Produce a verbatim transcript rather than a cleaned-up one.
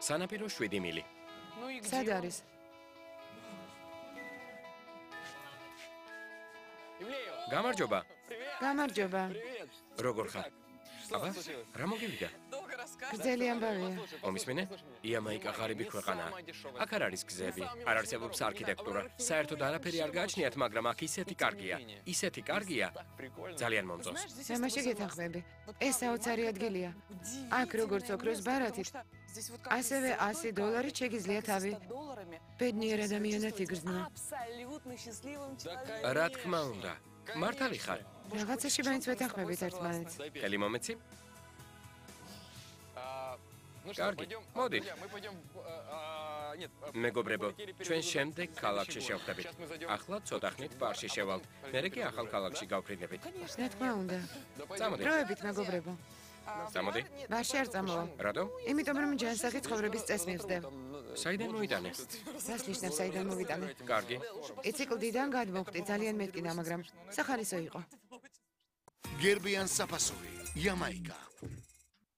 სანაპირო შვიდი მილი. სად არის? გამარჯობა. გამარჯობა. როგორ ხარ? აბა, რა მოგივიდა? გრძელი ამბავია. მომისმინე? იამაიკა ღარიბი ქვეყანაა. აქ არ არის გზები, არ არსებობს არქიტექტურა. საერთოდ არაფერი არ გააჩნიათ, მაგრამ აქ ისეთი კარგია. ისეთი კარგია. ძალიან მომწონს. მაშინ გეთანხმები. ეს საოცარი ადგილია. აქ როგორც ოქროს ბარათით, ასევე ასი დოლარით შეგიძლია თავი ბედნიერ ადამიანად იგრძნო. რა თქმა უნდა. მართალი ხარ? რაღაცაში მაინც ვეთანხმებით ერთმანეთს. ხელი მომეცი? კარგი, მოდით. მეგობრებო, ჩვენ შემდეგ ქალაქში შევხვდებით. ახლა ცოტა ხნით ბარში შევალთ. მერე კი ახალ ქალაქში გავფრინდებით. რა თქმა უნდა. წამოდი. დროებით, მეგობრებო. წამოდი. ბარში არ წამოვალ. რატომ? იმიტომ რომ ჯანსაღი ცხოვრების წესს მივსდევ. საიდან მოიტანე? რას ნიშნავს საიდან მოვიტანე? კარგი. იცი კლდიდან გადმოვხდი, ძალიან მეტკინა, მაგრამ სახალისო იყო. გერბიან საფასური, იამაიკა.